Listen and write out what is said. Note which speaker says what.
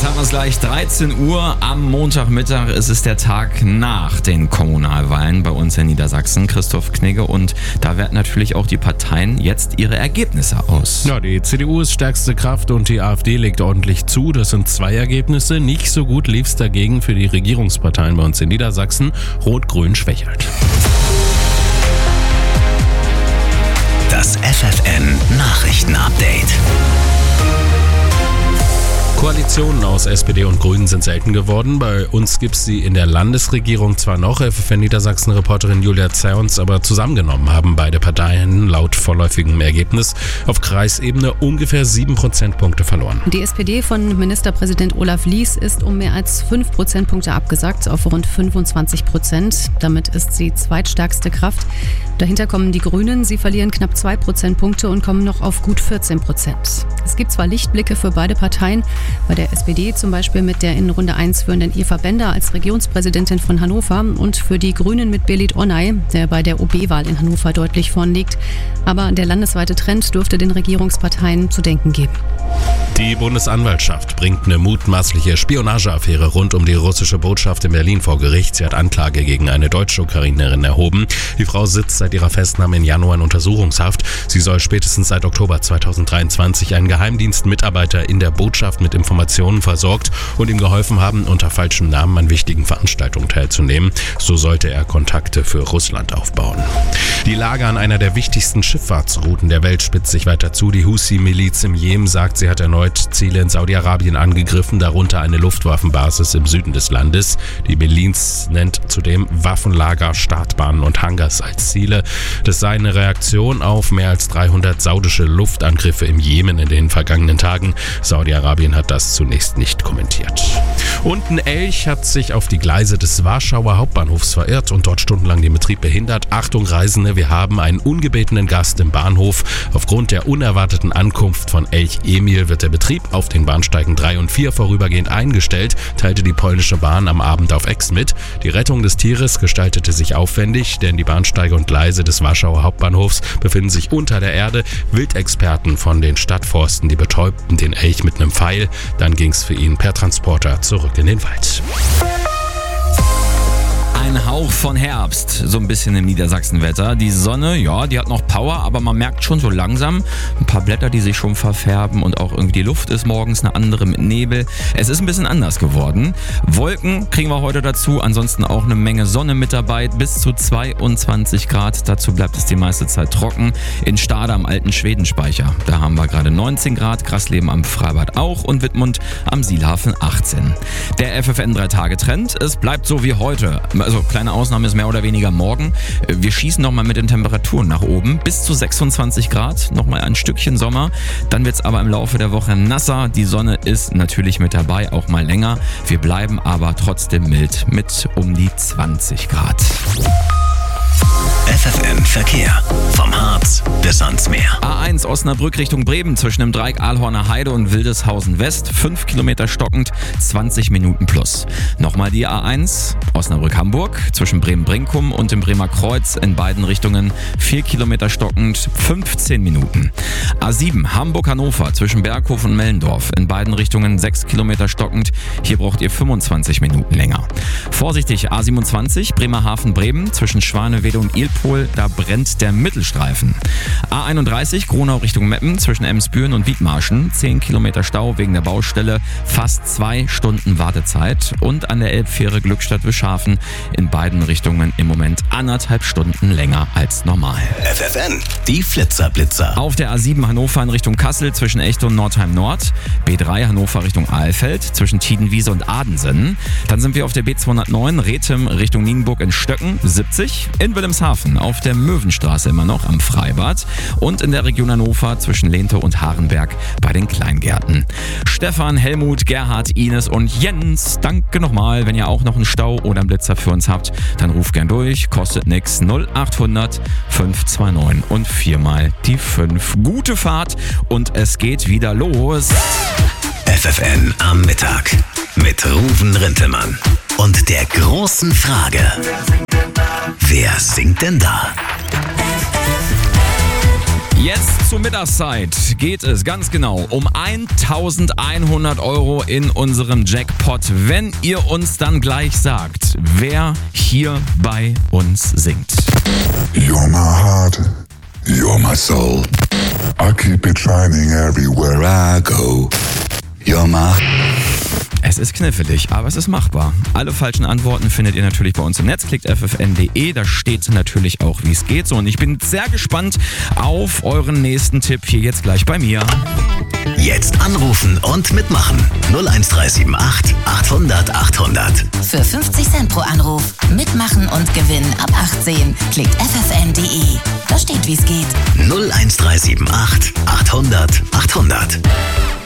Speaker 1: Jetzt haben wir es gleich 13 Uhr am Montagmittag. Es ist der Tag nach den Kommunalwahlen bei uns in Niedersachsen. Christoph Knigge, und da werten natürlich auch die Parteien jetzt ihre Ergebnisse aus.
Speaker 2: Ja, die CDU ist stärkste Kraft und die AfD legt ordentlich zu. Das sind 2 Ergebnisse. Nicht so gut lief es dagegen für die Regierungsparteien bei uns in Niedersachsen. Rot-Grün schwächelt.
Speaker 3: Das FFN-Nachrichten-Update.
Speaker 2: Koalitionen aus SPD und Grünen sind selten geworden. Bei uns gibt es sie in der Landesregierung zwar noch, FFN-Niedersachsen-Reporterin Julia Zerns, aber zusammengenommen haben beide Parteien laut vorläufigem Ergebnis auf Kreisebene ungefähr 7 Prozentpunkte verloren.
Speaker 4: Die SPD von Ministerpräsident Olaf Lies ist um mehr als 5 Prozentpunkte abgesackt auf rund 25%. Damit ist sie zweitstärkste Kraft. Dahinter kommen die Grünen. Sie verlieren knapp 2 Prozentpunkte und kommen noch auf gut 14%. Es gibt zwar Lichtblicke für beide Parteien. Bei der SPD zum Beispiel mit der in Runde 1 führenden Eva Bender als Regionspräsidentin von Hannover und für die Grünen mit Belit Onay, der bei der OB-Wahl in Hannover deutlich vorn liegt. Aber der landesweite Trend dürfte den Regierungsparteien zu denken geben.
Speaker 2: Die Bundesanwaltschaft bringt eine mutmaßliche Spionageaffäre rund um die russische Botschaft in Berlin vor Gericht. Sie hat Anklage gegen eine Deutsch-Ukrainerin erhoben. Die Frau sitzt seit ihrer Festnahme in Januar in Untersuchungshaft. Sie soll spätestens seit Oktober 2023 einen Geheimdienstmitarbeiter in der Botschaft mit Informationen versorgt und ihm geholfen haben, unter falschem Namen an wichtigen Veranstaltungen teilzunehmen. So sollte er Kontakte für Russland aufbauen. Die Lage an einer der wichtigsten Schifffahrtsrouten der Welt spitzt sich weiter zu. Die Houthi-Miliz im Jemen sagt, sie hat erneut Ziele in Saudi-Arabien angegriffen, darunter eine Luftwaffenbasis im Süden des Landes. Die Miliz nennt zudem Waffenlager, Startbahnen und Hangars als Ziele. Das sei eine Reaktion auf mehr als 300 saudische Luftangriffe im Jemen in den vergangenen Tagen. Saudi-Arabien hat das zunächst nicht kommentiert. Und ein Elch hat sich auf die Gleise des Warschauer Hauptbahnhofs verirrt und dort stundenlang den Betrieb behindert. Achtung Reisende, wir haben einen ungebetenen Gast im Bahnhof. Aufgrund der unerwarteten Ankunft von Elch Emil wird der Betrieb auf den Bahnsteigen 3 und 4 vorübergehend eingestellt, teilte die polnische Bahn am Abend auf X mit. Die Rettung des Tieres gestaltete sich aufwendig, denn die Bahnsteige und Gleise des Warschauer Hauptbahnhofs befinden sich unter der Erde. Wildexperten von den Stadtforsten, die betäubten den Elch mit einem Pfeil. Dann ging es für ihn per Transporter zurück in den Wald.
Speaker 1: Ein Hauch von Herbst, so ein bisschen im Niedersachsenwetter. Die Sonne, ja, die hat noch Power, aber man merkt schon so langsam ein paar Blätter, die sich schon verfärben, und auch irgendwie die Luft ist morgens eine andere mit Nebel. Es ist ein bisschen anders geworden. Wolken kriegen wir heute dazu, ansonsten auch eine Menge Sonne mit dabei, bis zu 22 Grad. Dazu bleibt es die meiste Zeit trocken. In Stade am alten Schwedenspeicher, da haben wir gerade 19 Grad, Grasleben am Freibad auch und Wittmund am Sielhafen 18. Der FFN 3-Tage-Trend, es bleibt so wie heute. Also kleine Ausnahme ist mehr oder weniger morgen. Wir schießen nochmal mit den Temperaturen nach oben. Bis zu 26 Grad, nochmal ein Stückchen Sommer. Dann wird es aber im Laufe der Woche nasser. Die Sonne ist natürlich mit dabei, auch mal länger. Wir bleiben aber trotzdem mild mit um die 20 Grad.
Speaker 3: FFN Verkehr. Vom Harz bis ans Meer.
Speaker 1: A1 Osnabrück Richtung Bremen zwischen dem Dreieck Ahlhorner Heide und Wildeshausen West. 5 Kilometer stockend, 20 Minuten plus. Nochmal die A1 Osnabrück-Hamburg zwischen Bremen-Brinkum und dem Bremer Kreuz in beiden Richtungen. 4 Kilometer stockend, 15 Minuten. A7 Hamburg-Hannover zwischen Berghof und Mellendorf in beiden Richtungen. 6 Kilometer stockend. Hier braucht ihr 25 Minuten länger. Vorsichtig, A27 Bremerhaven-Bremen zwischen Schwanewede und Ilpol, da brennt der Mittelstreifen. A31 Gronau Richtung Meppen zwischen Emsbüren und Wiedmarschen, 10 Kilometer Stau wegen der Baustelle, fast 2 Stunden Wartezeit. Und an der Elbfähre Glückstadt-Wischhafen in beiden Richtungen im Moment 1,5 Stunden länger als normal.
Speaker 3: FFN, die Flitzer-Blitzer.
Speaker 1: Auf der A7 Hannover in Richtung Kassel zwischen Echte und Nordheim Nord, B3 Hannover Richtung Ahlfeld zwischen Tiedenwiese und Adensen. Dann sind wir auf der B209 Rethem Richtung Nienburg in Stöcken, 70. In Wilhelmshaven auf der Möwenstraße immer noch am Freibad und in der Region Hannover zwischen Lehnte und Harenberg bei den Kleingärten. Stefan, Helmut, Gerhard, Ines und Jens, danke nochmal. Wenn ihr auch noch einen Stau oder einen Blitzer für uns habt, dann ruft gern durch, kostet nix, 0800 529 und 4 mal die 5. Gute Fahrt und es geht wieder los.
Speaker 3: FFN am Mittag mit Ruven Rintelmann und der großen Frage: Wer singt denn da?
Speaker 1: Jetzt zur Mittagszeit geht es ganz genau um 1.100 € in unserem Jackpot, wenn ihr uns dann gleich sagt, wer hier bei uns singt.
Speaker 5: You're my heart, you're my soul. I keep it shining everywhere I go. You're my...
Speaker 1: Es ist knifflig, aber es ist machbar. Alle falschen Antworten findet ihr natürlich bei uns im Netz. Klickt ffn.de, da steht natürlich auch, wie es geht. So, und ich bin sehr gespannt auf euren nächsten Tipp hier jetzt gleich bei mir.
Speaker 3: Jetzt anrufen und mitmachen. 01378 800 800.
Speaker 6: Für 50 Cent pro Anruf. Mitmachen und gewinnen ab 18. Klickt ffn.de. Da steht, wie es geht.
Speaker 3: 01378 800 800.